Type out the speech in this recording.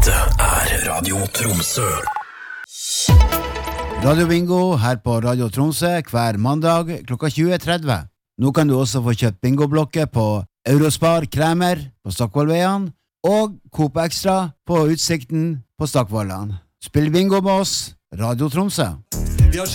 Dette Radio Tromsø. Radio Bingo her på Radio Tromsø hver mandag klokka 20.30. Nå kan du også få kjøpt bingoblokker på Eurospar Kremer på Stokkvollveien og Coop Extra på Utsikten på Stokkvollan. Spill bingo med oss, Radio Tromsø. Vi har